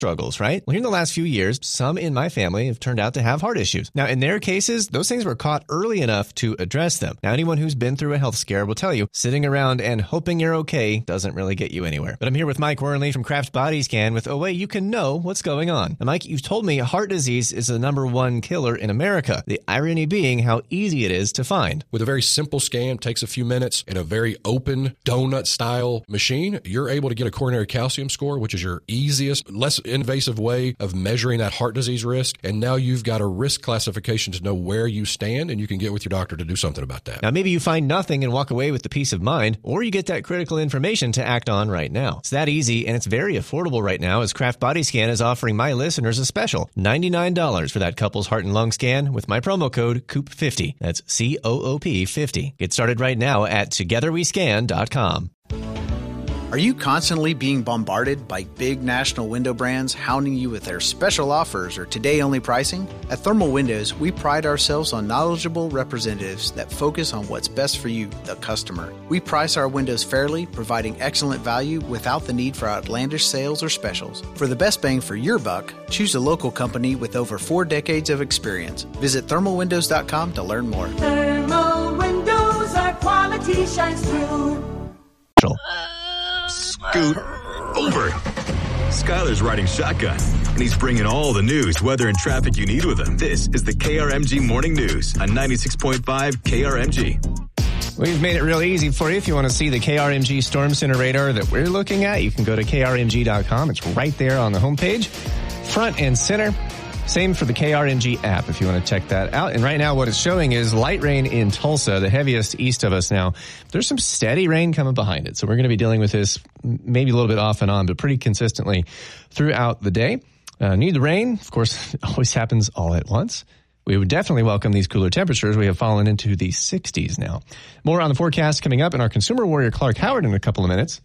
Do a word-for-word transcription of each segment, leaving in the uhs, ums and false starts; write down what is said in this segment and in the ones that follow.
struggles, right? Well, here in the last few years, some in my family have turned out to have heart issues. Now, in their cases, those things were caught early enough to address them. Now, anyone who's been through a health scare will tell you, sitting around and hoping you're okay doesn't really get you anywhere. But I'm here with Mike Wernley from Kraft Body Scan with a way you can know what's going on. Now, Mike, you've told me heart disease is the number one killer in America. The irony being how easy it is to find. With a very simple scan, takes a few minutes, in a very open donut-style machine, you're able to get a coronary calcium score, which is your easiest, less invasive way of measuring that heart disease risk. And now you've got a risk classification to know where you stand, and you can get with your doctor to do something about that. Now, maybe you find nothing and walk away with the peace of mind, or you get that critical information to act on right now. It's that easy, and it's very affordable right now, as Kraft Body Scan is offering my listeners a special ninety-nine dollars for that couple's heart and lung scan with my promo code C O O P fifty. That's C O O P fifty. Get started right now at together we scan dot com. Are you constantly being bombarded by big national window brands hounding you with their special offers or today-only pricing? At Thermal Windows, we pride ourselves on knowledgeable representatives that focus on what's best for you, the customer. We price our windows fairly, providing excellent value without the need for outlandish sales or specials. For the best bang for your buck, choose a local company with over four decades of experience. Visit thermal windows dot com to learn more. Thermal Windows, our quality shines through. Scoot over. Skyler's riding shotgun, and he's bringing all the news, weather, and traffic you need with him. This is the K R M G Morning News on ninety-six point five K R M G. We've made it real easy for you. If you want to see the K R M G Storm Center radar that we're looking at, you can go to K R M G dot com. It's right there on the homepage, front and center. Same for the K R M G app if you want to check that out. And right now what it's showing is light rain in Tulsa, the heaviest east of us now. There's some steady rain coming behind it. So we're going to be dealing with this maybe a little bit off and on, but pretty consistently throughout the day. Uh, need the rain. Of course, it always happens all at once. We would definitely welcome these cooler temperatures. We have fallen into the sixties now. More on the forecast coming up in our consumer warrior Clark Howard in a couple of minutes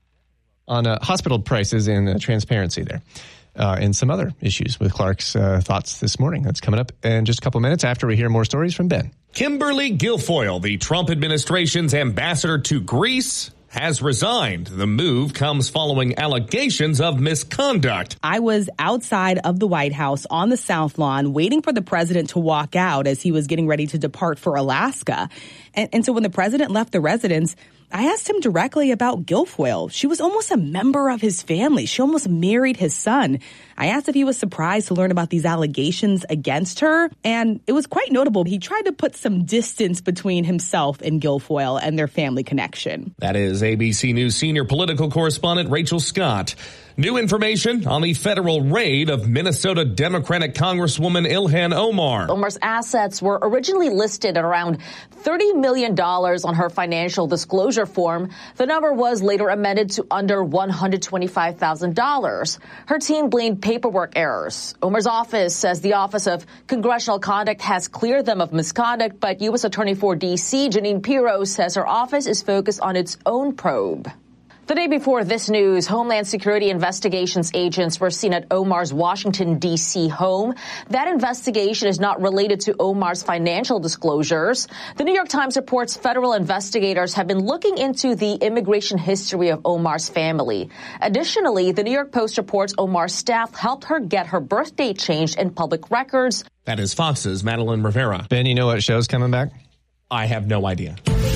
on uh, hospital prices and uh, transparency there. Uh, and some other issues with Clark's uh, thoughts this morning. That's coming up in just a couple minutes after we hear more stories from Ben. Kimberly Guilfoyle, the Trump administration's ambassador to Greece, has resigned. The move comes following allegations of misconduct. I was outside of the White House on the South Lawn waiting for the president to walk out as he was getting ready to depart for Alaska. And, and so when the president left the residence, I asked him directly about Guilfoyle. She was almost a member of his family. She almost married his son. I asked if he was surprised to learn about these allegations against her, and it was quite notable. He tried to put some distance between himself and Guilfoyle and their family connection. That is A B C News senior political correspondent Rachel Scott. New information on the federal raid of Minnesota Democratic Congresswoman Ilhan Omar. Omar's assets were originally listed at around thirty million dollars on her financial disclosure form. The number was later amended to under one hundred twenty-five thousand dollars. Her team blamed paperwork errors. Omar's office says the Office of Congressional Conduct has cleared them of misconduct, but U S Attorney for D C, Janine Pirro, says her office is focused on its own probe. The day before this news, Homeland Security investigations agents were seen at Omar's Washington, D C home. That investigation is not related to Omar's financial disclosures. The New York Times reports federal investigators have been looking into the immigration history of Omar's family. Additionally, the New York Post reports Omar's staff helped her get her birth date changed in public records. That is Fox's Madeline Rivera. Ben, you know what show's coming back? I have no idea.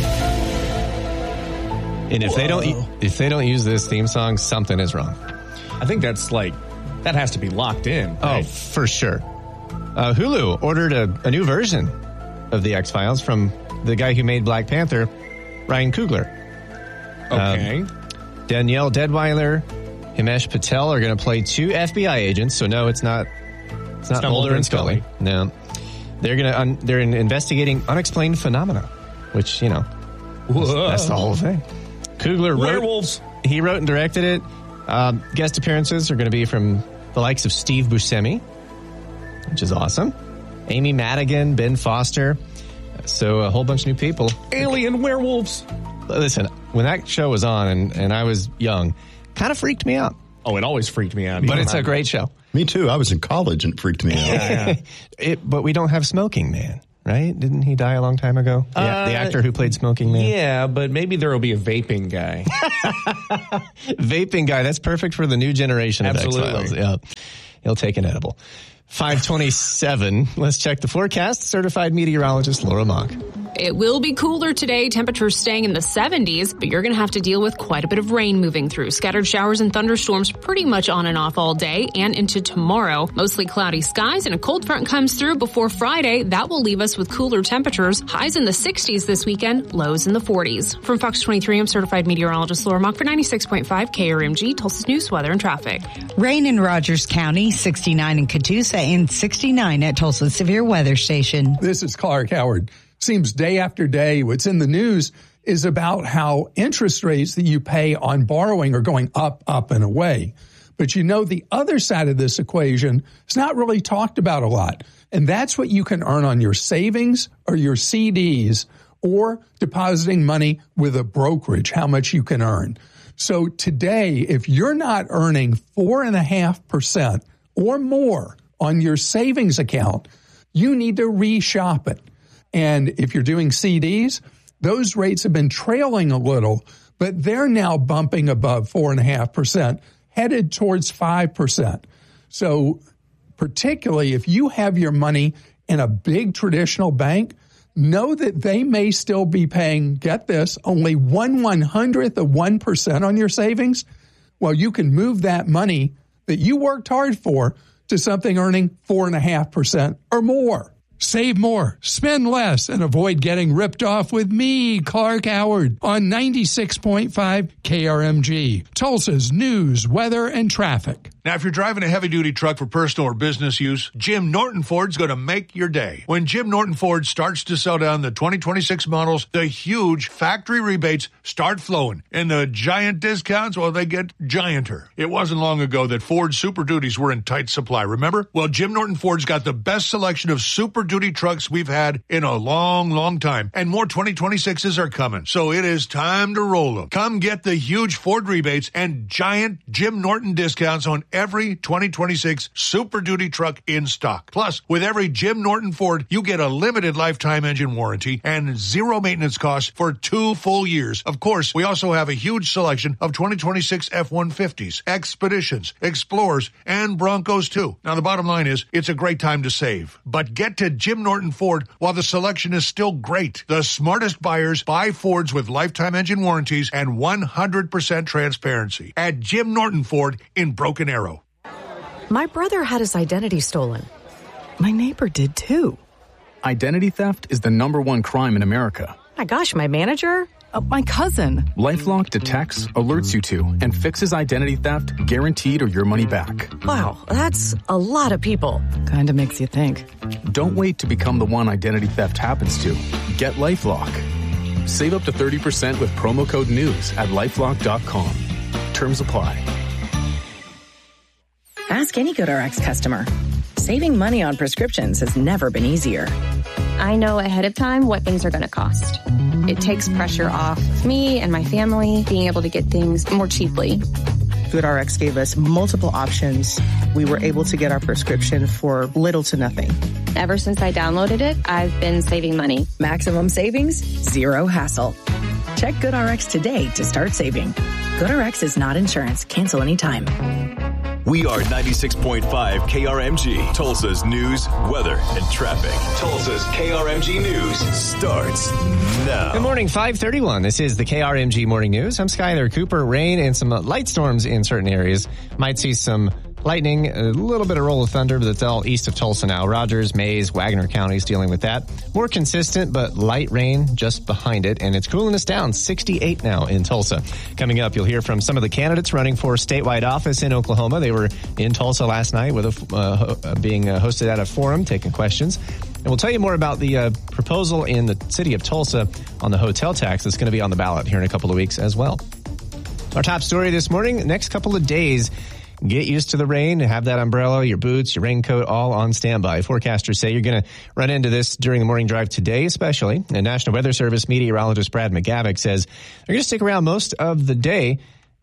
And if Whoa. they don't if they don't use this theme song, something is wrong. I think that's like, that has to be locked in. Right? Oh, for sure. Uh, Hulu ordered a, a new version of the X-Files from the guy who made Black Panther, Ryan Coogler. Okay. Um, Danielle Deadweiler, Himesh Patel are going to play two F B I agents. So no, it's not. It's not, it's not Mulder and Scully. Scully. No, they're going to un, they're investigating unexplained phenomena, which you know, that's, that's the whole thing. Coogler Werewolves. wrote, he wrote and directed it. Um, guest appearances are going to be from the likes of Steve Buscemi, which is awesome. Amy Madigan, Ben Foster. So a whole bunch of new people. Alien werewolves. Listen, when that show was on and, and I was young, kind of freaked me out. Oh, it always freaked me out. But it's a great show. Me too. I was in college and it freaked me out. Yeah, yeah. it, but we don't have smoking, man. right? Didn't he die a long time ago? The, Uh, the actor who played Smoking Man. Yeah, but maybe there will be a vaping guy. Vaping guy. That's perfect for the new generation of Absolutely. X-Files. Yeah. He'll take an edible. five twenty-seven. Let's check the forecast. Certified meteorologist Laura Mock. It will be cooler today, temperatures staying in the seventies, but you're going to have to deal with quite a bit of rain moving through. Scattered showers and thunderstorms pretty much on and off all day and into tomorrow. Mostly cloudy skies and a cold front comes through before Friday. That will leave us with cooler temperatures. Highs in the sixties this weekend, lows in the forties. From Fox twenty-three, I'm certified meteorologist Laura Mock for ninety-six point five K R M G, Tulsa's news, weather, and traffic. Rain in Rogers County, sixty-nine in Catoosa, and sixty-nine at Tulsa's Severe Weather Station. This is Clark Howard. Seems day after day, what's in the news is about how interest rates that you pay on borrowing are going up, up, and away. But you know, the other side of this equation is not really talked about a lot. And that's what you can earn on your savings or your C Ds or depositing money with a brokerage, how much you can earn. So today, if you're not earning four and a half percent or more on your savings account, you need to reshop it. And if you're doing C Ds, those rates have been trailing a little, but they're now bumping above four and a half percent, headed towards five percent. So particularly if you have your money in a big traditional bank, know that they may still be paying, get this, only one one hundredth of one percent on your savings. Well, you can move that money that you worked hard for to something earning four and a half percent or more. Save more, spend less, and avoid getting ripped off with me, Clark Howard, on ninety-six point five K R M G, Tulsa's news, weather, and traffic. Now, if you're driving a heavy-duty truck for personal or business use, Jim Norton Ford's going to make your day. When Jim Norton Ford starts to sell down the twenty twenty-six models, the huge factory rebates start flowing. And the giant discounts, well, they get gianter. It wasn't long ago that Ford Super Duties were in tight supply, remember? Well, Jim Norton Ford's got the best selection of Super Duty trucks we've had in a long, long time. And more twenty twenty-sixes are coming. So it is time to roll them. Come get the huge Ford rebates and giant Jim Norton discounts on every twenty twenty-six Super Duty truck in stock. Plus, with every Jim Norton Ford, you get a limited lifetime engine warranty and zero maintenance costs for two full years. Of course, we also have a huge selection of twenty twenty-six F one fifties, Expeditions, Explorers, and Broncos too. Now, the bottom line is, it's a great time to save. But get to Jim Norton Ford while the selection is still great. The smartest buyers buy Fords with lifetime engine warranties and one hundred percent transparency at Jim Norton Ford in Broken Arrow. My brother had his identity stolen. My neighbor did too. Identity theft is the number one crime in America. My gosh, my manager? Uh, my cousin. LifeLock detects, alerts you to, and fixes identity theft guaranteed or your money back. Wow, that's a lot of people. Kinda makes you think. Don't wait to become the one identity theft happens to. Get LifeLock. Save up to thirty percent with promo code NEWS at lifelock dot com. Terms apply. Ask any GoodRx customer. Saving money on prescriptions has never been easier. I know ahead of time what things are going to cost. It takes pressure off me and my family being able to get things more cheaply. GoodRx gave us multiple options. We were able to get our prescription for little to nothing. Ever since I downloaded it, I've been saving money. Maximum savings, zero hassle. Check GoodRx today to start saving. GoodRx is not insurance. Cancel anytime. We are ninety-six point five K R M G, Tulsa's news, weather, and traffic. Tulsa's K R M G News starts now. Good morning, five thirty-one. This is the K R M G Morning News. I'm Skyler Cooper. Rain and some light storms in certain areas. Might see some lightning, a little bit of roll of thunder, but it's all east of Tulsa now. Rogers, Mays, Wagner counties dealing with that. More consistent, but light rain just behind it, and it's cooling us down. sixty-eight now in Tulsa. Coming up, you'll hear from some of the candidates running for statewide office in Oklahoma. They were in Tulsa last night with a, uh, being uh, hosted at a forum, taking questions. And we'll tell you more about the uh, proposal in the city of Tulsa on the hotel tax that's going to be on the ballot here in a couple of weeks as well. Our top story this morning, next couple of days, get used to the rain, have that umbrella, your boots, your raincoat, all on standby. Forecasters say you're going to run into this during the morning drive today, especially. And National Weather Service meteorologist Brad McGavick says they're going to stick around most of the day.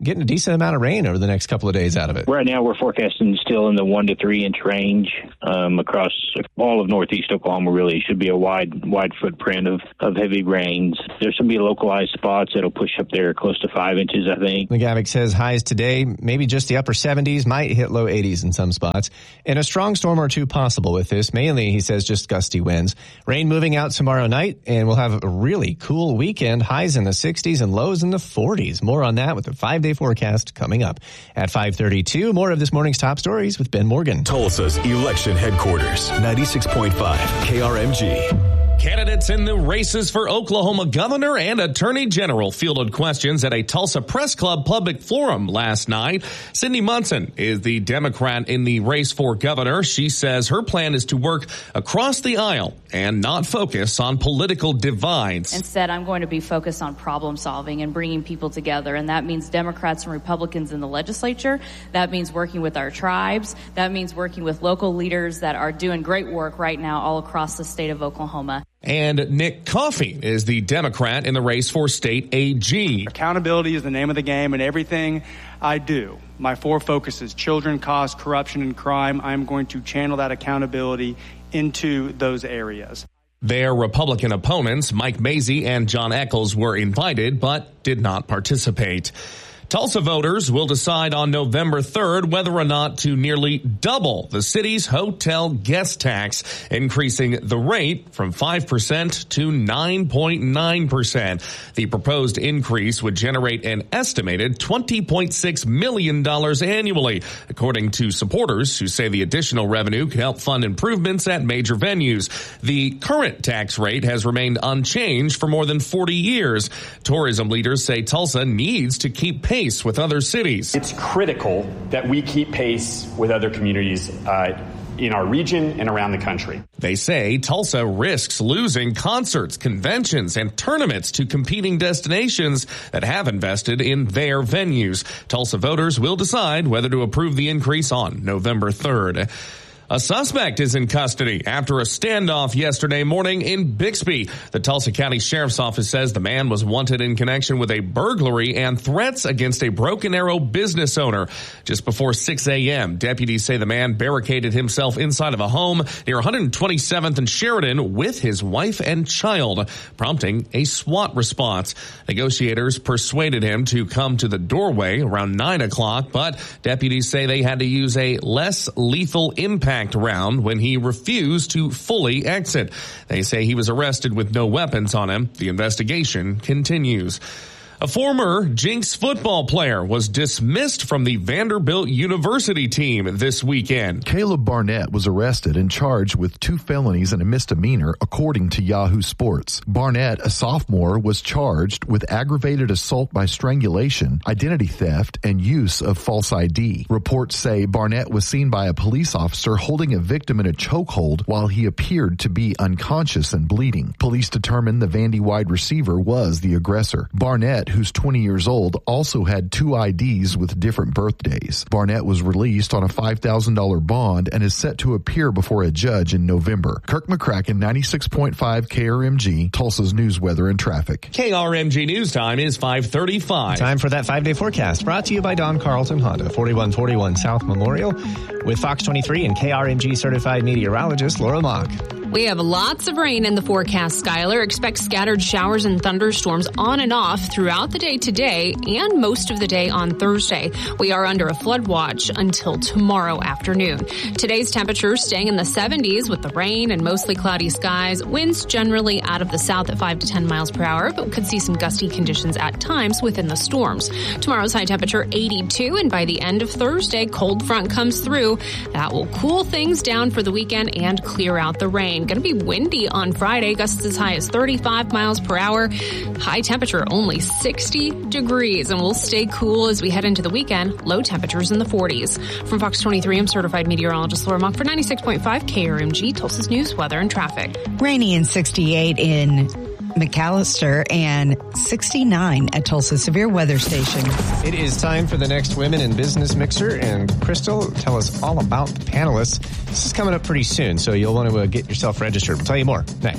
getting a decent amount of rain over the next couple of days out of it. Right now, we're forecasting still in the one to three inch range um, across all of northeast Oklahoma. Really, it should be a wide, wide footprint of, of heavy rains. There's going to be localized spots that'll push up there close to five inches, I think. McGavick says highs today, maybe just the upper seventies, might hit low eighties in some spots. And a strong storm or two possible with this. Mainly, he says, just gusty winds. Rain moving out tomorrow night, and we'll have a really cool weekend. Highs in the sixties and lows in the forties. More on that with the five-day forecast coming up at five thirty-two. More of this morning's top stories with Ben Morgan. Tulsa's election headquarters, ninety-six point five K R M G. Candidates in the races for Oklahoma governor and attorney general fielded questions at a Tulsa Press Club public forum last night. Cindy Munson is the Democrat in the race for governor. She says her plan is to work across the aisle and not focus on political divides. Instead, I'm going to be focused on problem solving and bringing people together. And that means Democrats and Republicans in the legislature. That means working with our tribes. That means working with local leaders that are doing great work right now all across the state of Oklahoma. And Nick Coffey is the Democrat in the race for state A G. Accountability is the name of the game, and everything I do, my four focuses, children, cost, corruption, and crime, I'm going to channel that accountability into those areas. Their Republican opponents, Mike Mazie and John Eccles, were invited but did not participate. Tulsa voters will decide on November third whether or not to nearly double the city's hotel guest tax, increasing the rate from five percent to nine point nine percent. The proposed increase would generate an estimated twenty point six million dollars annually, according to supporters who say the additional revenue could help fund improvements at major venues. The current tax rate has remained unchanged for more than forty years. Tourism leaders say Tulsa needs to keep pace with other cities. It's critical that we keep pace with other communities uh, in our region and around the country. They say Tulsa risks losing concerts, conventions, and tournaments to competing destinations that have invested in their venues. Tulsa voters will decide whether to approve the increase on November third. A suspect is in custody after a standoff yesterday morning in Bixby. The Tulsa County Sheriff's Office says the man was wanted in connection with a burglary and threats against a Broken Arrow business owner. Just before six a.m., deputies say the man barricaded himself inside of a home near one hundred twenty-seventh and Sheridan with his wife and child, prompting a SWAT response. Negotiators persuaded him to come to the doorway around nine o'clock, but deputies say they had to use a less lethal impact round when he refused to fully exit. They say he was arrested with no weapons on him. The investigation continues. A former Jinx football player was dismissed from the Vanderbilt University team this weekend. Caleb Barnett was arrested and charged with two felonies and a misdemeanor, according to Yahoo Sports. Barnett, a sophomore, was charged with aggravated assault by strangulation, identity theft, and use of false I D. Reports say Barnett was seen by a police officer holding a victim in a chokehold while he appeared to be unconscious and bleeding. Police determined the Vandy wide receiver was the aggressor. Barnett, who's twenty years old, also had two I Ds with different birthdays. Barnett was released on a five thousand dollars bond and is set to appear before a judge in November. Kirk McCracken, ninety-six point five K R M G, Tulsa's news, weather, and traffic. K R M G news time is five thirty-five. Time for that five-day forecast, brought to you by Don Carlton Honda, forty-one forty-one South Memorial, with Fox twenty-three and K R M G certified meteorologist Laura Mock. We have lots of rain in the forecast, Skylar. Expect scattered showers and thunderstorms on and off throughout the day today and most of the day on Thursday. We are under a flood watch until tomorrow afternoon. Today's temperature staying in the seventies with the rain and mostly cloudy skies. Winds generally out of the south at five to ten miles per hour, but we could see some gusty conditions at times within the storms. Tomorrow's high temperature eighty-two, and by the end of Thursday, cold front comes through. That will cool things down for the weekend and clear out the rain. Going to be windy on Friday, gusts as high as thirty-five miles per hour. High temperature only sixty degrees, and we'll stay cool as we head into the weekend. Low temperatures in the forties. From Fox twenty-three, I'm certified meteorologist Laura Mock for ninety-six point five K R M G, Tulsa's news, weather, and traffic. Rainy and sixty-eight in McAllister and sixty-nine at Tulsa Severe Weather Station. It is time for the next Women in Business Mixer, and Crystal, tell us all about the panelists. This is coming up pretty soon, so you'll want to uh, get yourself registered. We'll tell you more next.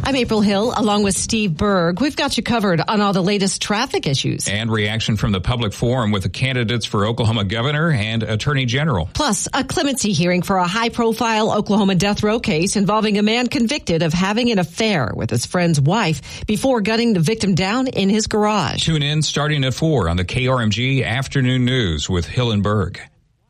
I'm April Hill, along with Steve Berg. We've got you covered on all the latest traffic issues. And reaction from the public forum with the candidates for Oklahoma governor and attorney general. Plus, a clemency hearing for a high-profile Oklahoma death row case involving a man convicted of having an affair with his friend's wife before gunning the victim down in his garage. Tune in starting at four on the K R M G Afternoon News with Hill and Berg.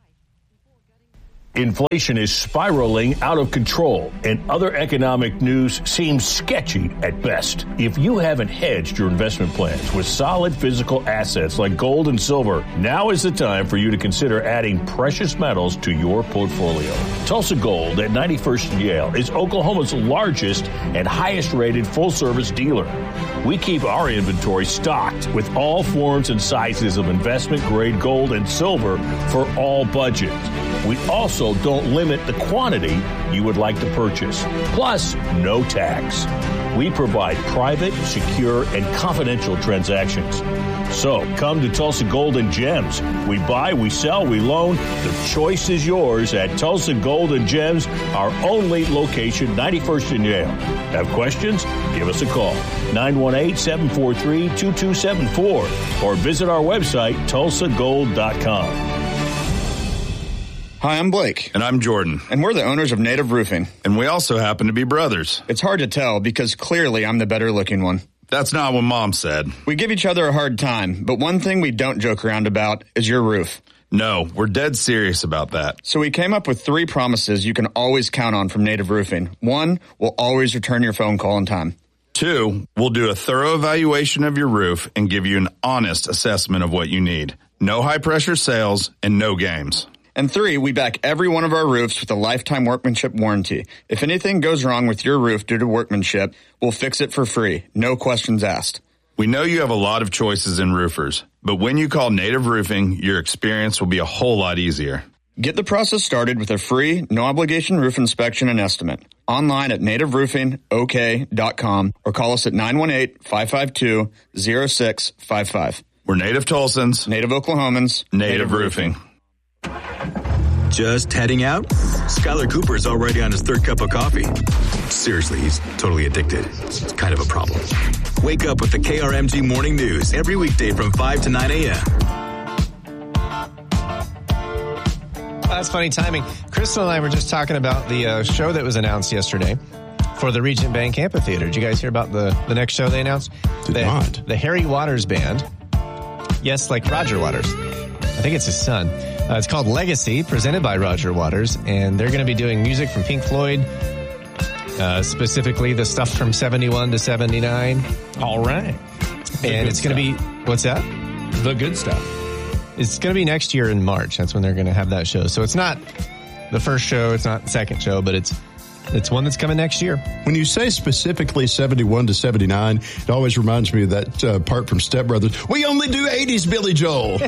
Inflation is spiraling out of control, and other economic news seems sketchy at best. If you haven't hedged your investment plans with solid physical assets like gold and silver, now is the time for you to consider adding precious metals to your portfolio. Tulsa Gold at ninety-first and Yale is Oklahoma's largest and highest-rated full-service dealer. We keep our inventory stocked with all forms and sizes of investment-grade gold and silver for all budgets. We also don't limit the quantity you would like to purchase. Plus, no tax. We provide private, secure, and confidential transactions. So, come to Tulsa Gold and Gems. We buy, we sell, we loan. The choice is yours at Tulsa Gold and Gems, our only location, ninety-first and Yale. Have questions? Give us a call, nine one eight, seven four three, two two seven four, or visit our website, tulsa gold dot com. Hi, I'm Blake. And I'm Jordan. And we're the owners of Native Roofing. And we also happen to be brothers. It's hard to tell because clearly I'm the better looking one. That's not what Mom said. We give each other a hard time, but one thing we don't joke around about is your roof. No, we're dead serious about that. So we came up with three promises you can always count on from Native Roofing. One, we'll always return your phone call in time. Two, we'll do a thorough evaluation of your roof and give you an honest assessment of what you need. No high-pressure sales and no games. And three, we back every one of our roofs with a lifetime workmanship warranty. If anything goes wrong with your roof due to workmanship, we'll fix it for free. No questions asked. We know you have a lot of choices in roofers, but when you call Native Roofing, your experience will be a whole lot easier. Get the process started with a free, no-obligation roof inspection and estimate. Online at native roofing o k dot com or call us at nine one eight, five five two, zero six five five. We're Native Tulsans. Native Oklahomans. Native, Native Roofing. Just heading out? Skylar Cooper is already on his third cup of coffee. Seriously, he's totally addicted. It's kind of a problem. Wake up with the K R M G Morning News every weekday from five to nine a.m. That's funny timing. Crystal and I were just talking about the uh, show that was announced yesterday for the Regent Bank Amphitheater. Did you guys hear about the, the next show they announced? Did the, not. The Harry Waters Band. Yes, like Roger Waters. I think it's his son. Uh, it's called Legacy, presented by Roger Waters, and they're going to be doing music from Pink Floyd, uh, specifically the stuff from seventy-one to seventy-nine. All right. And it's going to be, what's that? The good stuff. It's going to be next year in March. That's when they're going to have that show. So it's not the first show, it's not the second show, but it's it's one that's coming next year. When you say specifically seventy-one to seventy-nine, it always reminds me of that uh, part from Step Brothers. We only do eighties, Billy Joel.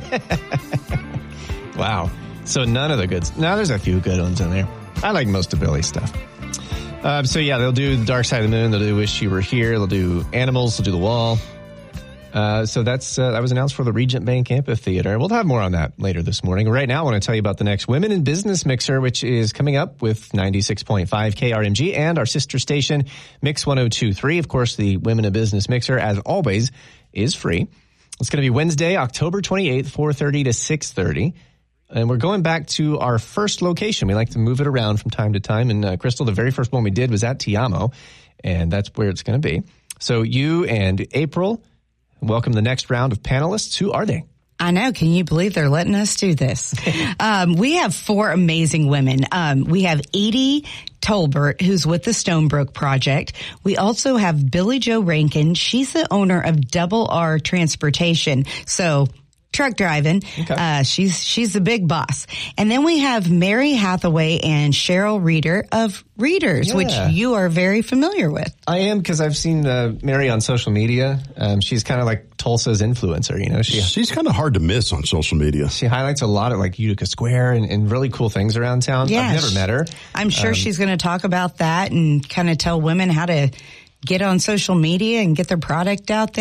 Wow. So none of the good. Now there's a few good ones in there. I like most of Billy's stuff. Um, so yeah, they'll do The Dark Side of the Moon. They'll do Wish You Were Here. They'll do Animals. They'll do The Wall. Uh, so that's uh, that was announced for the Regent Bank Amphitheater. We'll have more on that later this morning. Right now, I want to tell you about the next Women in Business Mixer, which is coming up with ninety-six point five K R M G and our sister station, Mix one oh two point three. Of course, the Women in Business Mixer, as always, is free. It's going to be Wednesday, October twenty-eighth, four thirty to six thirty. And we're going back to our first location. We like to move it around from time to time. And uh, Crystal, the very first one we did was at Tiamo, and that's where it's going to be. So you and April, welcome the next round of panelists. Who are they? I know. Can you believe they're letting us do this? um, we have four amazing women. Um, we have Edie Tolbert, who's with the Stonebrook Project. We also have Billy Jo Rankin. She's the owner of Double R Transportation. So truck driving. Okay. Uh, she's, she's the big boss. And then we have Mary Hathaway and Cheryl Reeder of Readers, yeah. which you are very familiar with. I am, because I've seen uh, Mary on social media. Um, she's kind of like Tulsa's influencer, you know. She, she's kind of hard to miss on social media. She highlights a lot of like Utica Square and, and really cool things around town. Yeah, I've never met her. I'm sure um, she's going to talk about that and kind of tell women how to get on social media and get their product out there.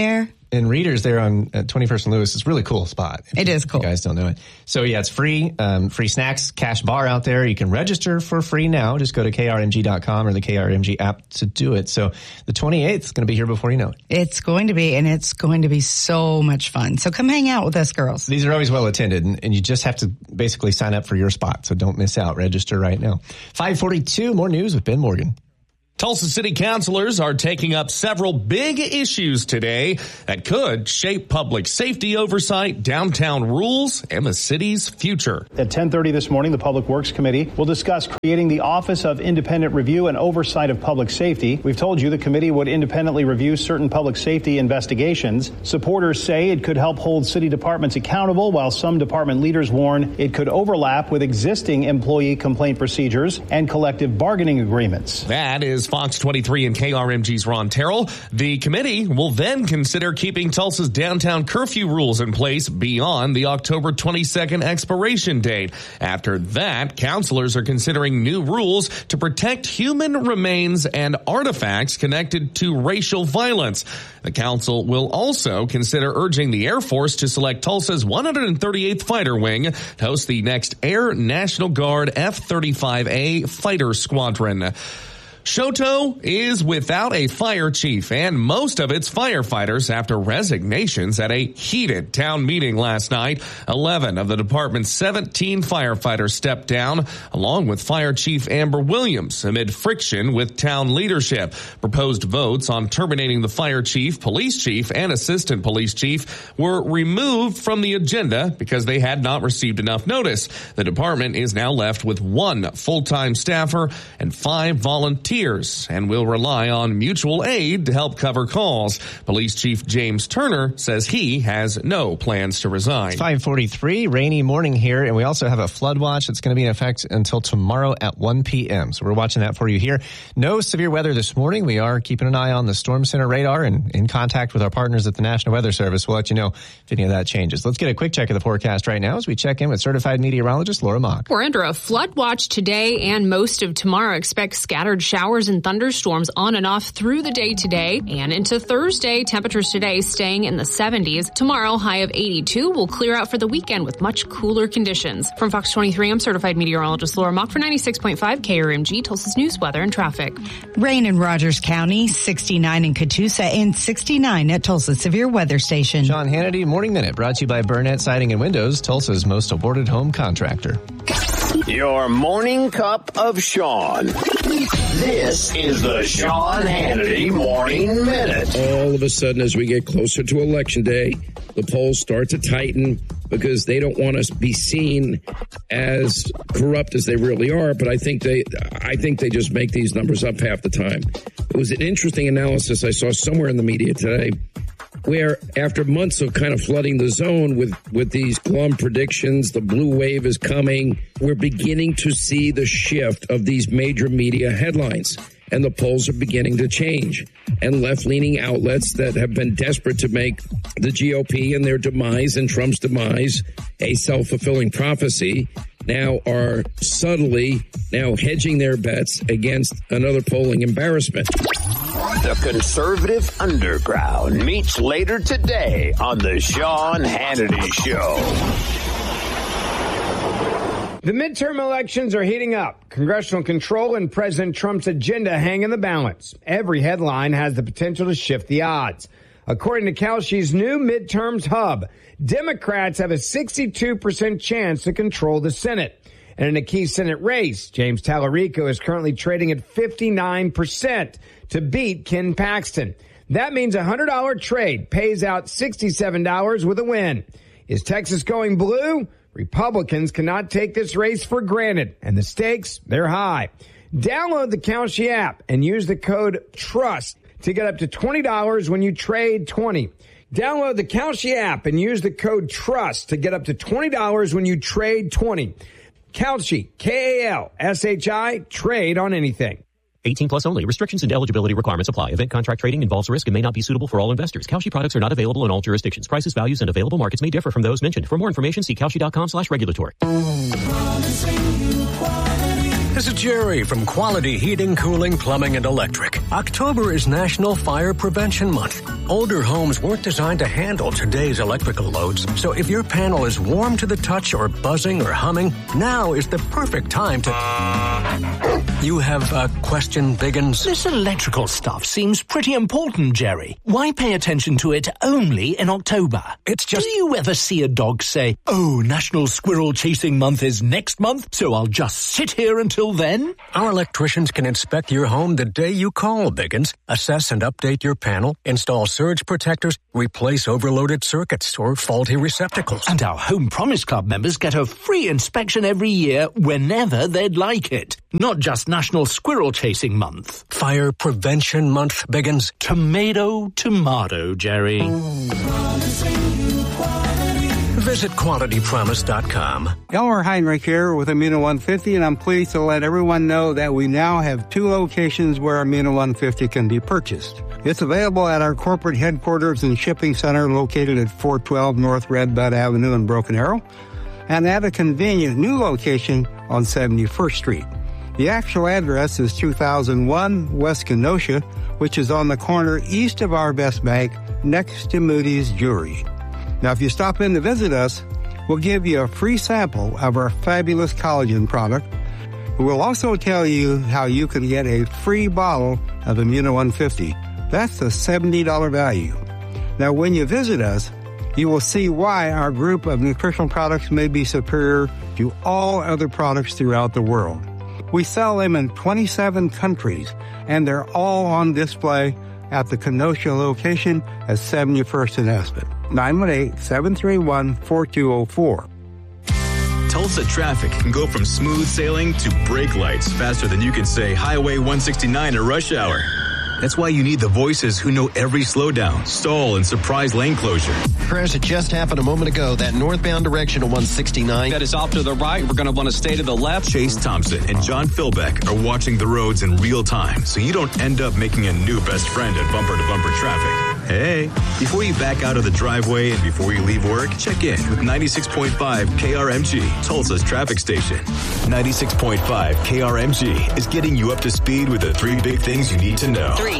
And Readers there on uh, twenty-first and Lewis is a really cool spot. It is cool. You guys don't know it. So yeah, it's free. Um, free snacks, cash bar out there. You can register for free now. Just go to K R M G dot com or the K R M G app to do it. So the twenty-eighth is going to be here before you know it. It's going to be, and it's going to be so much fun. So come hang out with us, girls. These are always well attended, and, and you just have to basically sign up for your spot. So don't miss out. Register right now. five forty-two, more news with Ben Morgan. Tulsa City councilors are taking up several big issues today that could shape public safety oversight, downtown rules, and the city's future. At ten thirty this morning, the Public Works Committee will discuss creating the Office of Independent Review and Oversight of Public Safety. We've told you the committee would independently review certain public safety investigations. Supporters say it could help hold city departments accountable, while some department leaders warn it could overlap with existing employee complaint procedures and collective bargaining agreements. That is Fox twenty-three and K R M G's Ron Terrell. The committee will then consider keeping Tulsa's downtown curfew rules in place beyond the October twenty-second expiration date. After that, councilors are considering new rules to protect human remains and artifacts connected to racial violence. The council will also consider urging the Air Force to select Tulsa's one hundred thirty-eighth Fighter Wing to host the next Air National Guard F thirty-five A Fighter Squadron. Shoto is without a fire chief and most of its firefighters after resignations at a heated town meeting last night. eleven of the department's seventeen firefighters stepped down, along with Fire Chief Amber Williams, amid friction with town leadership. Proposed votes on terminating the fire chief, police chief, and assistant police chief were removed from the agenda because they had not received enough notice. The department is now left with one full-time staffer and five volunteers, and will rely on mutual aid to help cover calls. Police Chief James Turner says he has no plans to resign. It's five forty-three, rainy morning here, and we also have a flood watch that's going to be in effect until tomorrow at one p.m. So we're watching that for you here. No severe weather this morning. We are keeping an eye on the Storm Center radar and in contact with our partners at the National Weather Service. We'll let you know if any of that changes. Let's get a quick check of the forecast right now as we check in with certified meteorologist Laura Mock. We're under a flood watch today and most of tomorrow. Expect scattered showers and thunderstorms on and off through the day today and into Thursday. Temperatures today staying in the seventies. Tomorrow, high of eighty-two. Will clear out for the weekend with much cooler conditions. From Fox twenty-three, I'm certified meteorologist Laura Mock for ninety-six point five K R M G, Tulsa's news, weather, and traffic. Rain in Rogers County, sixty-nine in Catoosa, and sixty-nine at Tulsa Severe Weather Station. Sean Hannity, Morning Minute, brought to you by Burnett Siding and Windows, Tulsa's most awarded home contractor. Your morning cup of Sean. This is the Sean Hannity Morning Minute. All of a sudden, as we get closer to Election Day, the polls start to tighten because they don't want us to be seen as corrupt as they really are. But I think they, I think they just make these numbers up half the time. It was an interesting analysis I saw somewhere in the media today, where after months of kind of flooding the zone with, with these glum predictions, the blue wave is coming, we're beginning to see the shift of these major media headlines. And the polls are beginning to change. And left-leaning outlets that have been desperate to make the G O P and their demise and Trump's demise a self-fulfilling prophecy now are subtly now hedging their bets against another polling embarrassment. The conservative underground meets later today on the Sean Hannity Show. The midterm elections are heating up. Congressional control and President Trump's agenda hang in the balance. Every headline has the potential to shift the odds. According to Kalshi's new midterms hub, Democrats have a sixty-two percent chance to control the Senate. And in a key Senate race, James Tallarico is currently trading at fifty-nine percent to beat Ken Paxton. That means a one hundred dollars trade pays out sixty-seven dollars with a win. Is Texas going blue? Republicans cannot take this race for granted, and the stakes, they're high. Download the Kalshi app and use the code TRUST to get up to twenty dollars when you trade twenty. Download the Kalshi app and use the code TRUST to get up to twenty dollars when you trade twenty. Kalshi, K A L S H I, trade on anything. eighteen plus only. Restrictions and eligibility requirements apply. Event contract trading involves risk and may not be suitable for all investors. Kalshi products are not available in all jurisdictions. Prices, values, and available markets may differ from those mentioned. For more information, see Kalshi.com slash regulatory. This is Jerry from Quality Heating, Cooling, Plumbing, and Electric. October is National Fire Prevention Month. Older homes weren't designed to handle today's electrical loads. So if your panel is warm to the touch or buzzing or humming, now is the perfect time to... You have a question, Biggins? This electrical stuff seems pretty important, Jerry. Why pay attention to it only in October? It's just... Do you ever see a dog say, oh, National Squirrel Chasing Month is next month, so I'll just sit here until then? Our electricians can inspect your home the day you call, Biggins, assess and update your panel, install surge protectors, replace overloaded circuits or faulty receptacles. And our Home Promise Club members get a free inspection every year whenever they'd like it. Not just National Squirrel Chasing Month. Fire Prevention Month, Biggins. Tomato, tomato, Jerry. Visit quality promise dot com. Elmer Heinrich here with Amino one fifty, and I'm pleased to let everyone know that we now have two locations where Amino one fifty can be purchased. It's available at our corporate headquarters and shipping center located at four twelve North Red Bud Avenue in Broken Arrow, and at a convenient new location on seventy-first Street. The actual address is two thousand one West Kenosha, which is on the corner east of our Best Bank, next to Moody's Jewelry. Now, if you stop in to visit us, we'll give you a free sample of our fabulous collagen product. We'll also tell you how you can get a free bottle of Amino one fifty. That's a seventy dollars value. Now, when you visit us, you will see why our group of nutritional products may be superior to all other products throughout the world. We sell them in twenty-seven countries, and they're all on display at the Kenosha location at seventy-first and Aspen. nine one eight, seven three one, four two zero four. Tulsa traffic can go from smooth sailing to brake lights faster than you can say Highway one sixty-nine at rush hour. That's why you need the voices who know every slowdown, stall, and surprise lane closure. Crash, it just happened a moment ago. That northbound direction of one sixty-nine. That is off to the right. We're going to want to stay to the left. Chase Thompson and John Philbeck are watching the roads in real time, so you don't end up making a new best friend at bumper-to-bumper traffic. Hey, before you back out of the driveway and before you leave work, check in with ninety-six point five K R M G, Tulsa's traffic station. ninety-six point five K R M G is getting you up to speed with the three big things you need to know. Three.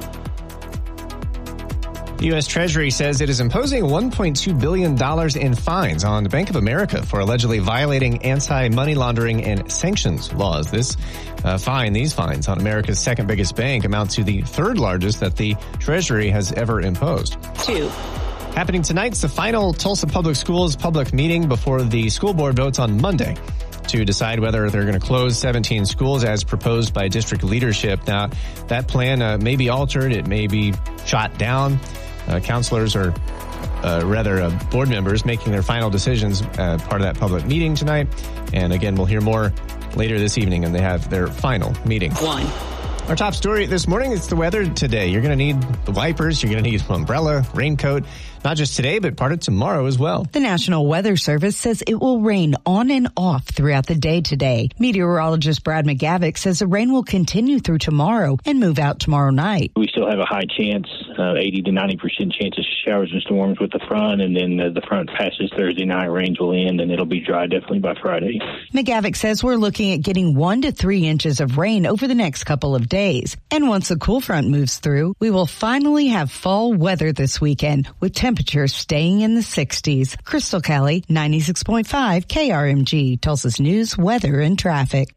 The U S Treasury says it is imposing one point two billion dollars in fines on the Bank of America for allegedly violating anti-money laundering and sanctions laws. This uh, fine, these fines on America's second biggest bank amount to the third largest that the Treasury has ever imposed. Two. Happening tonight's the final Tulsa Public Schools public meeting before the school board votes on Monday to decide whether they're going to close seventeen schools as proposed by district leadership. Now, that plan uh, may be altered. It may be shot down. Uh, counselors or uh, rather uh, board members making their final decisions uh, part of that public meeting tonight. And again, we'll hear more later this evening, and they have their final meeting. One. Our top story this morning is the weather today. You're going to need the wipers. You're going to need an umbrella, raincoat, not just today, but part of tomorrow as well. The National Weather Service says it will rain on and off throughout the day today. Meteorologist Brad McGavick says the rain will continue through tomorrow and move out tomorrow night. We still have a high chance, uh, eighty to ninety percent chance of showers and storms with the front, and then uh, the front passes Thursday night, rains will end, and it'll be dry definitely by Friday. McGavick says we're looking at getting one to three inches of rain over the next couple of days. And once the cool front moves through, we will finally have fall weather this weekend with temperatures staying in the sixties. Crystal Kelly, ninety-six point five K R M G, Tulsa's news, weather, and traffic.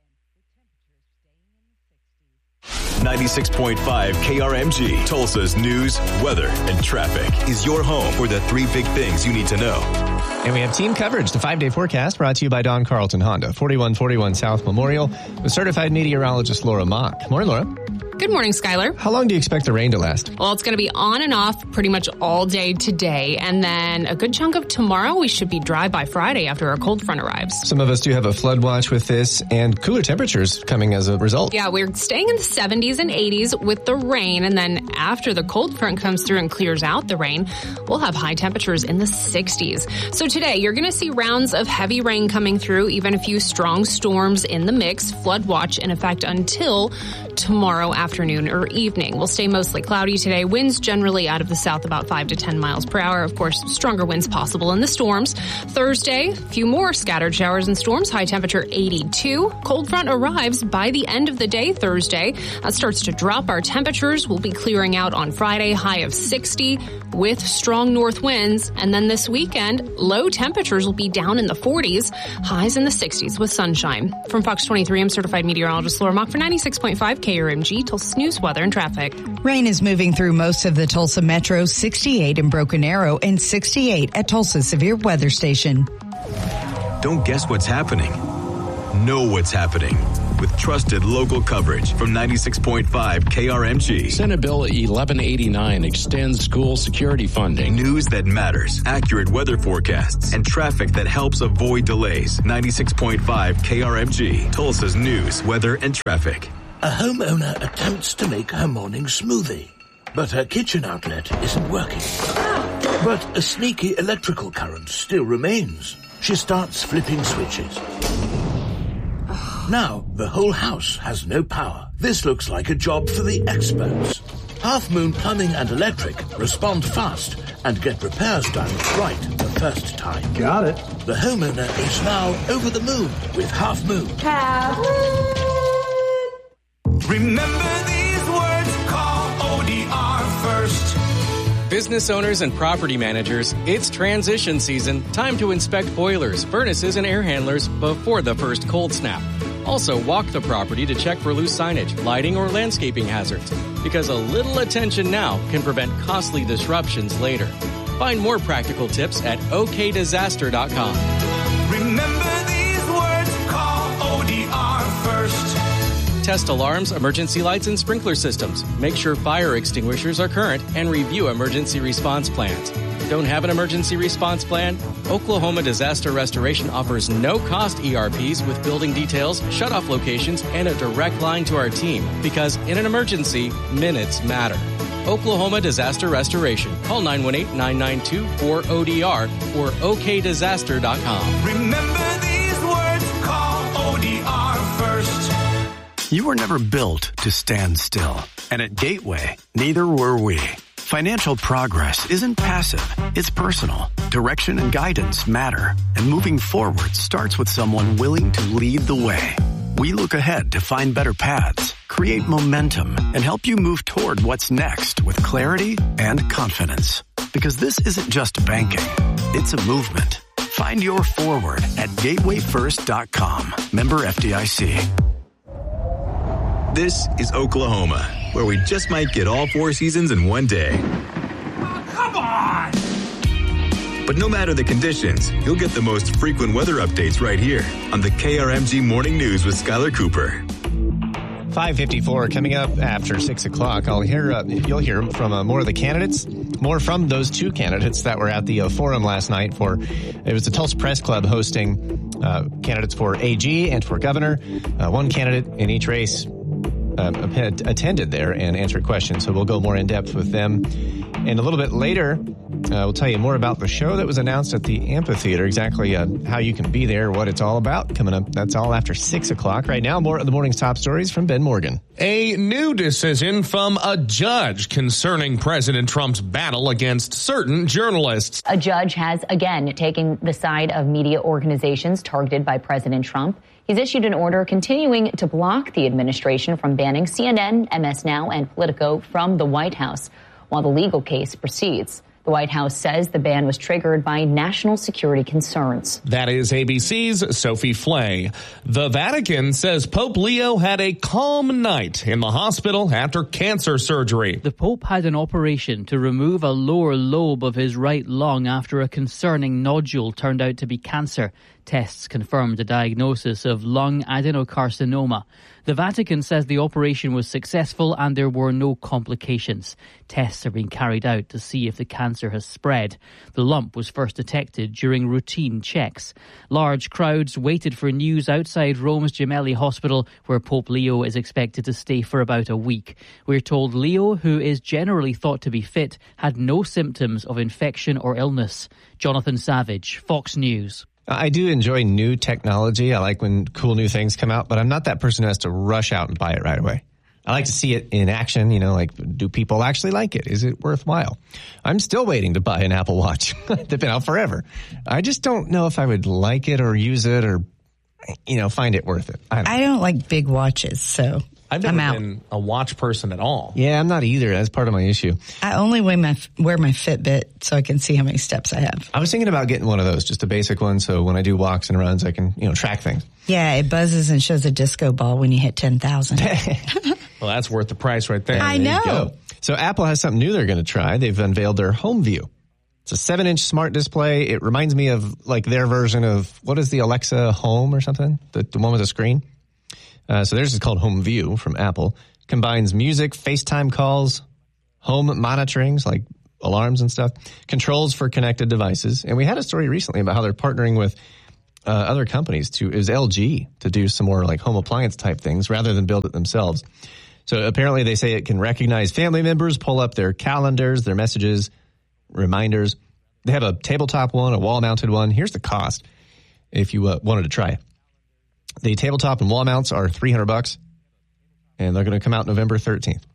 ninety-six point five K R M G, Tulsa's news, weather, and traffic is your home for the three big things you need to know. And we have team coverage, the five-day forecast brought to you by Don Carlton Honda, forty-one forty-one South Memorial, with certified meteorologist Laura Mock. Morning, Laura. Good morning, Skylar. How long do you expect the rain to last? Well, it's going to be on and off pretty much all day today, and then a good chunk of tomorrow. We should be dry by Friday after our cold front arrives. Some of us do have a flood watch with this, and cooler temperatures coming as a result. Yeah, we're staying in the seventies and eighties with the rain, and then after the cold front comes through and clears out the rain, we'll have high temperatures in the sixties. So today, you're going to see rounds of heavy rain coming through, even a few strong storms in the mix, flood watch in effect until tomorrow afternoon or evening. We'll stay mostly cloudy today. Winds generally out of the south about five to ten miles per hour. Of course, stronger winds possible in the storms. Thursday, a few more scattered showers and storms. High temperature eighty-two. Cold front arrives by the end of the day Thursday. That starts to drop our temperatures. We'll be clearing out on Friday, high of sixty with strong north winds. And then this weekend, low temperatures will be down in the forties, highs in the sixties with sunshine. From Fox twenty-three, I'm certified meteorologist Laura Mock for ninety-six point five K R M G, Tulsa's news, weather, and traffic. Rain is moving through most of the Tulsa metro, sixty-eight in Broken Arrow and sixty-eight at Tulsa's severe weather station. Don't guess what's happening. Know what's happening with trusted local coverage from ninety-six point five K R M G. Senate Bill eleven eighty-nine extends school security funding. News that matters, accurate weather forecasts, and traffic that helps avoid delays. ninety-six point five K R M G, Tulsa's news, weather, and traffic. A homeowner attempts to make her morning smoothie, but her kitchen outlet isn't working. But a sneaky electrical current still remains. She starts flipping switches. Now, the whole house has no power. This looks like a job for the experts. Half Moon Plumbing and Electric respond fast and get repairs done right the first time. Got it. The homeowner is now over the moon with Half Moon. Half Moon. Remember these words, call O D R first. Business owners and property managers, it's transition season. Time to inspect boilers, furnaces, and air handlers before the first cold snap. Also, walk the property to check for loose signage, lighting, or landscaping hazards, because a little attention now can prevent costly disruptions later. Find more practical tips at O K disaster dot com. Remember these words, call O D R first. Test alarms, emergency lights, and sprinkler systems. Make sure fire extinguishers are current and review emergency response plans. Don't have an emergency response plan? Oklahoma Disaster Restoration offers no-cost E R Ps with building details, shut-off locations, and a direct line to our team. Because in an emergency, minutes matter. Oklahoma Disaster Restoration. Call nine one eight, nine nine two, four O D R or O K disaster dot com. Remember these words, call O D R first. You were never built to stand still. And at Gateway, neither were we. Financial progress isn't passive, it's personal. Direction and guidance matter, and moving forward starts with someone willing to lead the way. We look ahead to find better paths, create momentum, and help you move toward what's next with clarity and confidence. Because this isn't just banking, it's a movement. Find your forward at gateway first dot com. Member F D I C. This is Oklahoma, where we just might get all four seasons in one day. Oh, come on! But no matter the conditions, you'll get the most frequent weather updates right here on the K R M G Morning News with Skylar Cooper. five fifty-four coming up after six o'clock. I'll hear, uh, you'll hear from uh, more of the candidates, more from those two candidates that were at the uh, forum last night for, it was the Tulsa Press Club hosting uh, candidates for A G and for governor. Uh, one candidate in each race Um, attended there and answered questions. So we'll go more in depth with them. And a little bit later, uh, we'll tell you more about the show that was announced at the amphitheater, exactly uh, how you can be there, what it's all about. Coming up, that's all after six o'clock. Right now, more of the morning's top stories from Ben Morgan. A new decision from a judge concerning President Trump's battle against certain journalists. A judge has again taken the side of media organizations targeted by President Trump. He's issued an order continuing to block the administration from banning C N N, M S Now, and Politico from the White House while the legal case proceeds. The White House says the ban was triggered by national security concerns. That is A B C's Sophie Flay. The Vatican says Pope Leo had a calm night in the hospital after cancer surgery. The Pope had an operation to remove a lower lobe of his right lung after a concerning nodule turned out to be cancer. Tests confirmed a diagnosis of lung adenocarcinoma. The Vatican says the operation was successful and there were no complications. Tests are being carried out to see if the cancer has spread. The lump was first detected during routine checks. Large crowds waited for news outside Rome's Gemelli Hospital, where Pope Leo is expected to stay for about a week. We're told Leo, who is generally thought to be fit, had no symptoms of infection or illness. Jonathan Savage, Fox News. I do enjoy new technology. I like when cool new things come out, but I'm not that person who has to rush out and buy it right away. I like to see it in action. You know, like, do people actually like it? Is it worthwhile? I'm still waiting to buy an Apple Watch. They've been out forever. I just don't know if I would like it or use it or, you know, find it worth it. I don't, I don't like big watches, so I've never I'm out. been a watch person at all. Yeah, I'm not either. That's part of my issue. I only wear my wear my Fitbit so I can see how many steps I have. I was thinking about getting one of those, just a basic one, so when I do walks and runs, I can, you know, track things. Yeah, it buzzes and shows a disco ball when you hit ten thousand. Well, that's worth the price right there. I There you know. go. So Apple has something new they're going to try. They've unveiled their Home View. It's a seven-inch smart display. It reminds me of like their version of, what is the Alexa Home or something? The, the one with a screen? Uh, so theirs is called Home View from Apple. Combines music, FaceTime calls, home monitorings like alarms and stuff, controls for connected devices. And we had a story recently about how they're partnering with uh, other companies to, it was L G, to do some more like home appliance type things rather than build it themselves. So apparently they say it can recognize family members, pull up their calendars, their messages, reminders. They have a tabletop one, a wall-mounted one. Here's the cost if you uh, wanted to try it. The tabletop and wall mounts are three hundred bucks, and they're going to come out November thirteenth.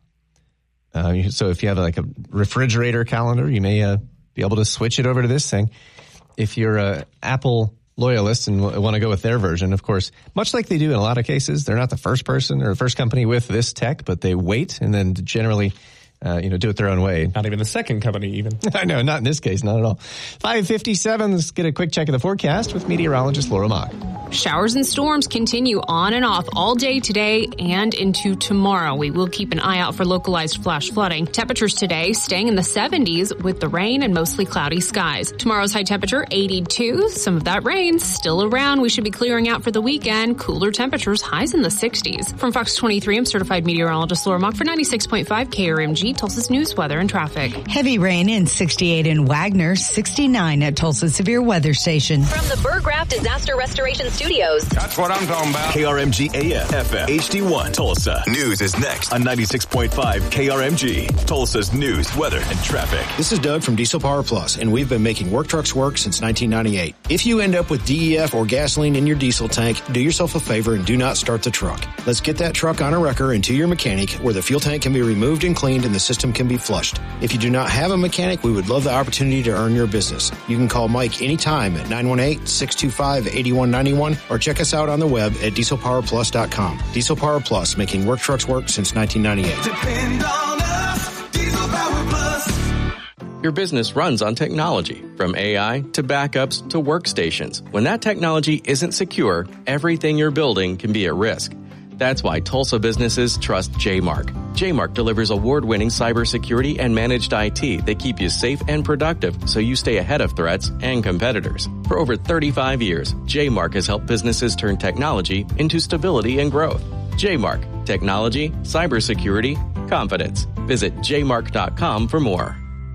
Uh, so if you have like a refrigerator calendar, you may uh, be able to switch it over to this thing. If you're a Apple loyalist and w- want to go with their version, of course, much like they do in a lot of cases, they're not the first person or the first company with this tech, but they wait and then generally Uh, you know, do it their own way. Not even the second company, even. I know, not in this case, not at all. five fifty-seven, let's get a quick check of the forecast with meteorologist Laura Mock. Showers and storms continue on and off all day today and into tomorrow. We will keep an eye out for localized flash flooding. Temperatures today staying in the seventies with the rain and mostly cloudy skies. Tomorrow's high temperature, eighty-two. Some of that rain still around. We should be clearing out for the weekend. Cooler temperatures, highs in the sixties. From Fox twenty-three, I'm certified meteorologist Laura Mock for ninety-six point five K R M G, Tulsa's news, weather, and traffic. Heavy rain in sixty-eight in Wagner, sixty-nine at Tulsa Severe Weather Station. From the Burgraff Disaster Restoration Studios. That's what I'm talking about. K R M G A M, F M, H D one, Tulsa. News is next on ninety-six point five K R M G, Tulsa's news, weather, and traffic. This is Doug from Diesel Power Plus, and we've been making work trucks work since nineteen ninety-eight. If you end up with D E F or gasoline in your diesel tank, do yourself a favor and do not start the truck. Let's get that truck on a wrecker and to your mechanic where the fuel tank can be removed and cleaned and the system can be flushed. If you do not have a mechanic, we would love the opportunity to earn your business. You can call Mike anytime at nine one eight, six two five, eight one nine one or check us out on the web at diesel power plus dot com. Diesel Power Plus, making work trucks work since nineteen ninety-eight. Depend on us, Diesel Power Plus. Your business runs on technology, from A I to backups to workstations. When that technology isn't secure, everything you're building can be at risk. That's why Tulsa businesses trust J-Mark. J-Mark delivers award-winning cybersecurity and managed I T that keep you safe and productive so you stay ahead of threats and competitors. For over thirty-five years, J-Mark has helped businesses turn technology into stability and growth. J-Mark, technology, cybersecurity, confidence. Visit j mark dot com for more.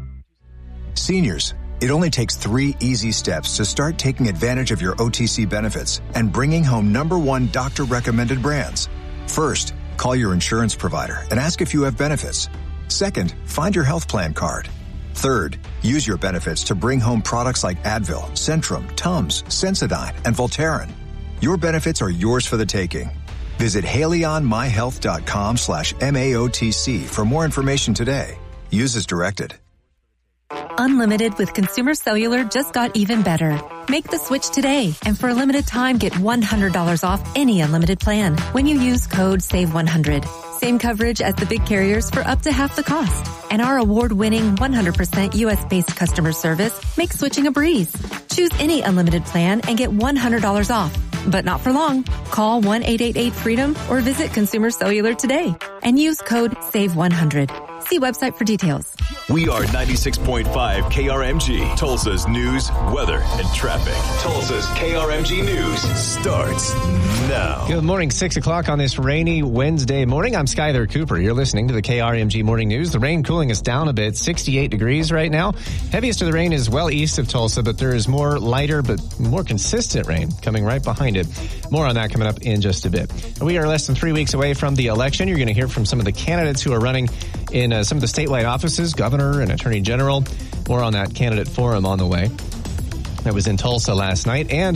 Seniors, it only takes three easy steps to start taking advantage of your O T C benefits and bringing home number one doctor-recommended brands. First, call your insurance provider and ask if you have benefits. Second, find your health plan card. Third, use your benefits to bring home products like Advil, Centrum, Tums, Sensodyne, and Voltaren. Your benefits are yours for the taking. Visit haleyonmyhealth.com slash M A O T C for more information today. Use as directed. Unlimited with Consumer Cellular just got even better. Make the switch today, and for a limited time, get one hundred dollars off any unlimited plan when you use code save one hundred. Same coverage as the big carriers for up to half the cost. And our award-winning one hundred percent U S-based customer service makes switching a breeze. Choose any unlimited plan and get one hundred dollars off. But not for long. Call one eight eight eight freedom or visit Consumer Cellular today and use code save one hundred. See website for details. We are ninety-six point five K R M G, Tulsa's news, weather, and traffic. Tulsa's K R M G News starts now. Good morning, six o'clock on this rainy Wednesday morning. I'm Skyler Cooper. You're listening to the K R M G Morning News. The rain cooling us down a bit, sixty-eight degrees right now. Heaviest of the rain is well east of Tulsa, but there is more lighter but more consistent rain coming right behind it. More on that coming up in just a bit. We are less than three weeks away from the election. You're going to hear from some of the candidates who are running in uh, some of the statewide offices, governor and attorney general. More on that candidate forum on the way. That was in Tulsa last night. And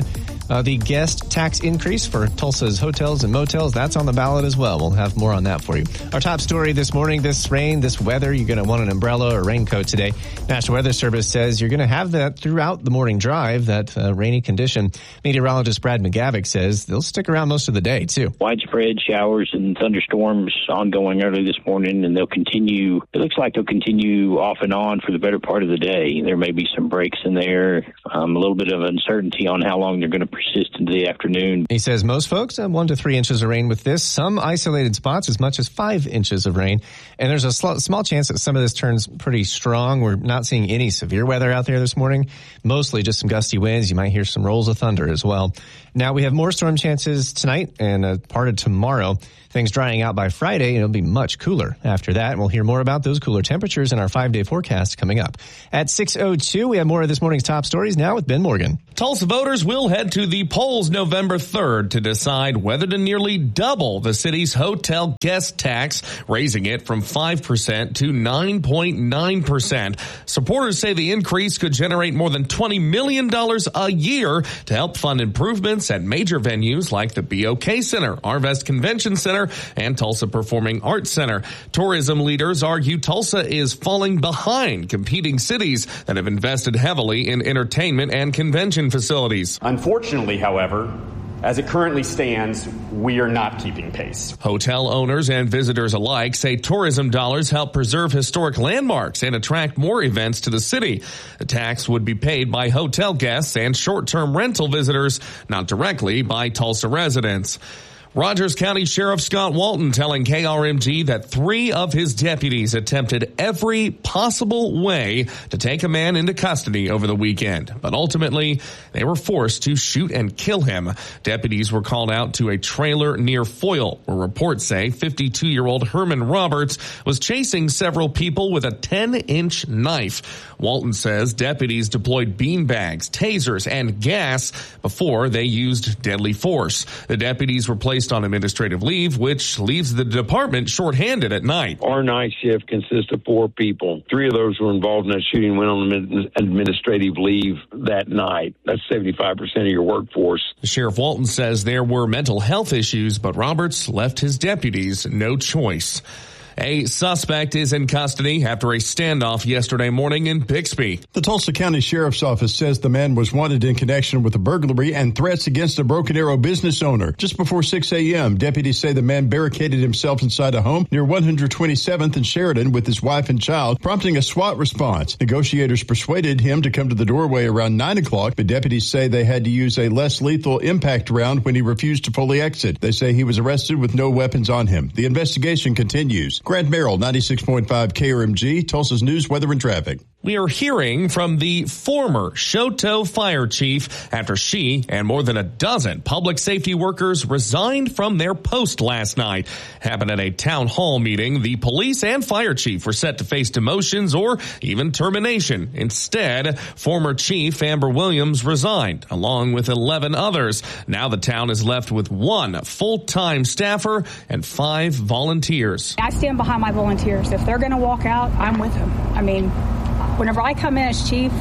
Uh, the guest tax increase for Tulsa's hotels and motels, that's on the ballot as well. We'll have more on that for you. Our top story this morning, this rain, this weather, you're going to want an umbrella or raincoat today. National Weather Service says you're going to have that throughout the morning drive, that uh, rainy condition. Meteorologist Brad McGavick says they'll stick around most of the day, too. Widespread showers and thunderstorms ongoing early this morning, and they'll continue. It looks like they'll continue off and on for the better part of the day. There may be some breaks in there, um, a little bit of uncertainty on how long they're going to persist into the afternoon. He says most folks have one to three inches of rain with this. Some isolated spots as much as five inches of rain. And there's a sl- small chance that some of this turns pretty strong. We're not seeing any severe weather out there this morning. Mostly just some gusty winds. You might hear some rolls of thunder as well. Now we have more storm chances tonight and a part of tomorrow. Things drying out by Friday, and it'll be much cooler after that. And we'll hear more about those cooler temperatures in our five-day forecast coming up. At six oh two, we have more of this morning's top stories now with Ben Morgan. Tulsa voters will head to the polls November third to decide whether to nearly double the city's hotel guest tax, raising it from five percent to nine point nine percent. Supporters say the increase could generate more than twenty million dollars a year to help fund improvements at major venues like the B O K Center, Arvest Convention Center, and Tulsa Performing Arts Center. Tourism leaders argue Tulsa is falling behind competing cities that have invested heavily in entertainment and convention facilities. Unfortunately, however, as it currently stands, we are not keeping pace. Hotel owners and visitors alike say tourism dollars help preserve historic landmarks and attract more events to the city. The tax would be paid by hotel guests and short-term rental visitors, not directly by Tulsa residents. Rogers County Sheriff Scott Walton telling K R M G that three of his deputies attempted every possible way to take a man into custody over the weekend, but ultimately they were forced to shoot and kill him. Deputies were called out to a trailer near Foyle, where reports say fifty-two-year-old Herman Roberts was chasing several people with a ten-inch knife. Walton says deputies deployed beanbags, tasers, and gas before they used deadly force. The deputies were placed on administrative leave, which leaves the department shorthanded at night. Our night shift consists of four people. Three of those were involved in that shooting, went on administrative leave that night. That's seventy-five percent of your workforce. Sheriff Walton says there were mental health issues, but Roberts left his deputies no choice. A suspect is in custody after a standoff yesterday morning in Bixby. The Tulsa County Sheriff's Office says the man was wanted in connection with a burglary and threats against a Broken Arrow business owner. Just before six a.m., deputies say the man barricaded himself inside a home near one hundred twenty-seventh and Sheridan with his wife and child, prompting a SWAT response. Negotiators persuaded him to come to the doorway around nine o'clock, but deputies say they had to use a less lethal impact round when he refused to fully exit. They say he was arrested with no weapons on him. The investigation continues. Grant Merrill, ninety-six point five K R M G, Tulsa's news, weather, and traffic. We are hearing from the former Choteau fire chief after she and more than a dozen public safety workers resigned from their post last night. Happened at a town hall meeting. The police and fire chief were set to face demotions or even termination. Instead, former chief Amber Williams resigned, along with eleven others. Now the town is left with one full-time staffer and five volunteers. I stand behind my volunteers. If they're going to walk out, I'm with them. I mean, whenever I come in as chief,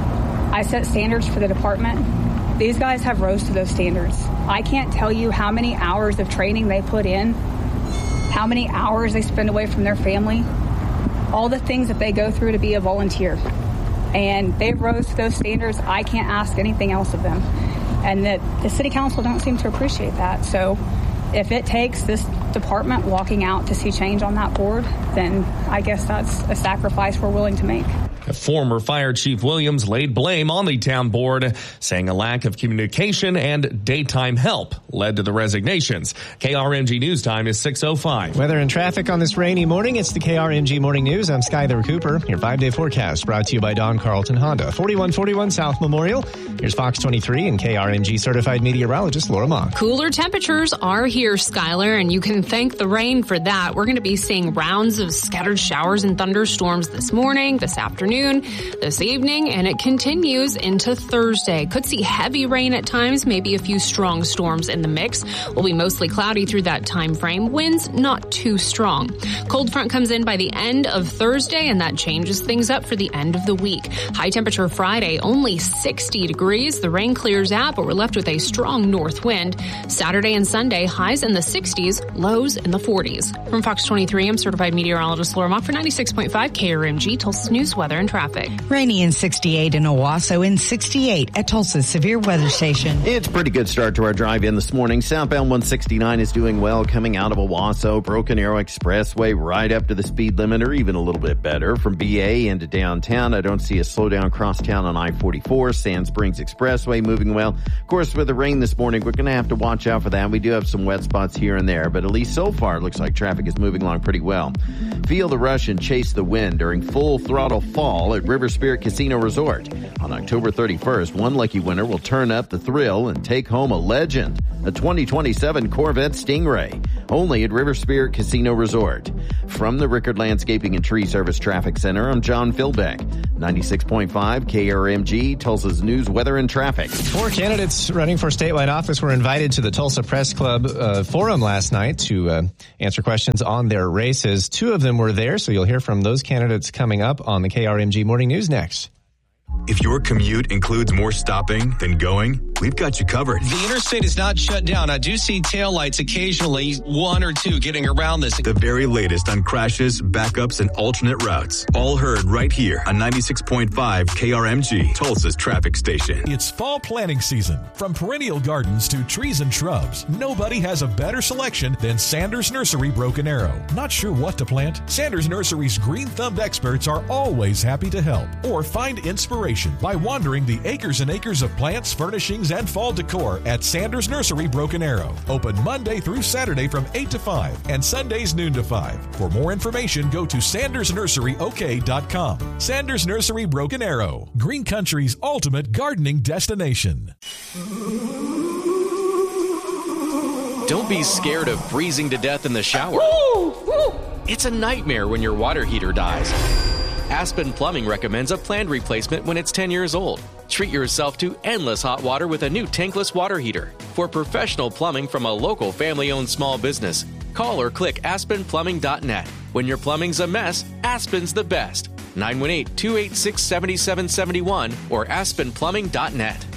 I set standards for the department. These guys have rose to those standards. I can't tell you how many hours of training they put in, how many hours they spend away from their family, all the things that they go through to be a volunteer. And they rose to those standards. I can't ask anything else of them. And that the city council don't seem to appreciate that. So if it takes this department walking out to see change on that board, then I guess that's a sacrifice we're willing to make. Former Fire Chief Williams laid blame on the town board, saying a lack of communication and daytime help led to the resignations. K R M G News Time is six oh five. Weather and traffic on this rainy morning. It's the K R M G Morning News. I'm Skyler Cooper. Your five-day forecast brought to you by Don Carlton Honda. forty-one forty-one South Memorial. Here's Fox twenty-three and K R M G certified meteorologist Laura Mock. Cooler temperatures are here, Skyler, and you can thank the rain for that. We're going to be seeing rounds of scattered showers and thunderstorms this morning, this afternoon, afternoon, this evening, and it continues into Thursday. Could see heavy rain at times, maybe a few strong storms in the mix. Will be mostly cloudy through that time frame. Winds not too strong. Cold front comes in by the end of Thursday, and that changes things up for the end of the week. High temperature Friday, only sixty degrees. The rain clears out, but we're left with a strong north wind. Saturday and Sunday, highs in the sixties, lows in the forties. From Fox twenty-three, I'm certified meteorologist Laura Mock for ninety-six point five K R M G, Tulsa's news, weather, and traffic. Rainy in sixty-eight in Owasso and sixty-eight at Tulsa's severe weather station. It's a pretty good start to our drive in this morning. Southbound one sixty-nine is doing well coming out of Owasso. Broken Arrow Expressway right up to the speed limit or even a little bit better. From B A into downtown, I don't see a slowdown crosstown on I forty-four. Sand Springs Expressway moving well. Of course, with the rain this morning, we're going to have to watch out for that. We do have some wet spots here and there, but at least so far, it looks like traffic is moving along pretty well. Feel the rush and chase the wind during Full Throttle Fall at River Spirit Casino Resort. On October thirty-first, one lucky winner will turn up the thrill and take home a legend, a twenty twenty-seven Corvette Stingray, only at River Spirit Casino Resort. From the Rickard Landscaping and Tree Service Traffic Center, I'm John Philbeck, ninety-six point five K R M G, Tulsa's news, weather, and traffic. Four candidates running for statewide office were invited to the Tulsa Press Club uh, forum last night to uh, answer questions on their races. Two of them were there, so you'll hear from those candidates coming up on the K R M G Morning News next. If your commute includes more stopping than going, we've got you covered. The interstate is not shut down. I do see taillights occasionally, one or two getting around this. The very latest on crashes, backups, and alternate routes. All heard right here on ninety-six point five K R M G, Tulsa's traffic station. It's fall planting season. From perennial gardens to trees and shrubs, nobody has a better selection than Sanders Nursery Broken Arrow. Not sure what to plant? Sanders Nursery's green-thumbed experts are always happy to help. Or find inspiration by wandering the acres and acres of plants, furnishings, and fall decor at Sanders Nursery Broken Arrow. Open Monday through Saturday from eight to five and Sundays noon to five. For more information, go to sanders nursery o k dot com. Sanders Nursery Broken Arrow, Green Country's ultimate gardening destination. Don't be scared of freezing to death in the shower. It's a nightmare when your water heater dies. Aspen Plumbing recommends a planned replacement when it's ten years old. Treat yourself to endless hot water with a new tankless water heater. For professional plumbing from a local family-owned small business, call or click aspen plumbing dot net. When your plumbing's a mess, Aspen's the best. nine one eight, two eight six, seven seven seven one or aspen plumbing dot net.